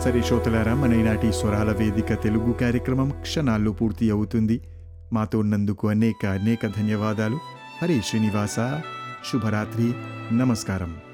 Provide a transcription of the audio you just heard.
సరే శ్రోతలారా, మన ఈనాటి స్వరాల వేదిక తెలుగు కార్యక్రమం క్షణాల్లో పూర్తి అవుతుంది. మాతో ఉన్నందుకు అనేక ధన్యవాదాలు. హరే శ్రీనివాస. శుభరాత్రి. నమస్కారం.